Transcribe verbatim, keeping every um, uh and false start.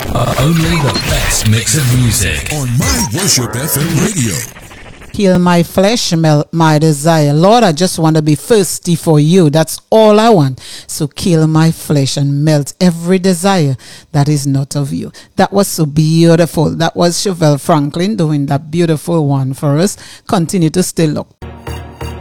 Uh, only the best mix of music on My Worship F M Radio. Kill my flesh, melt my desire. Lord, I just want to be thirsty for you. That's all I want. So kill my flesh and melt every desire that is not of you. That was so beautiful. That was Chevelle Franklin doing that beautiful one for us. Continue to stay locked.